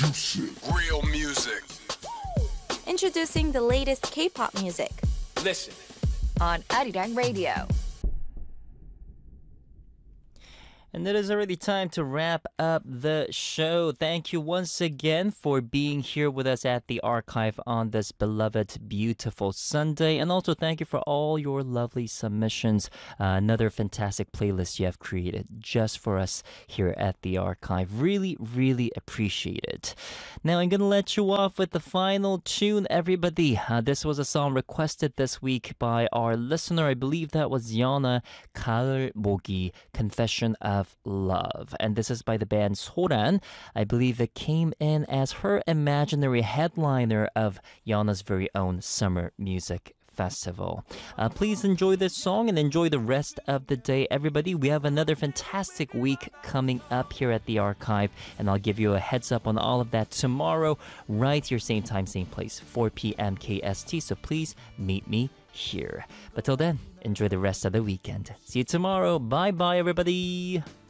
Real music. Introducing the latest K-pop music Listen. on Arirang Radio. And it is already time to wrap up the show. Thank you once again for being here with us at the archive on this beloved, beautiful Sunday. And also thank you for all your lovely submissions. Another fantastic playlist you have created just for us here at the archive. Really, really appreciate it. Now I'm going to let you off with the final tune, everybody. This was a song requested this week by our listener. I believe that was Yana. 가을 모기, Confession of Love. And this is by the band Soran. I believe it came in as her imaginary headliner of Yana's very own summer music festival. Please enjoy this song and enjoy the rest of the day, everybody. We have another fantastic week coming up here at the archive, and I'll give you a heads up on all of that tomorrow, right here, same time, same place, 4 p.m. KST. So please meet me here. But till then, enjoy the rest of the weekend. See you tomorrow. Bye-bye, everybody.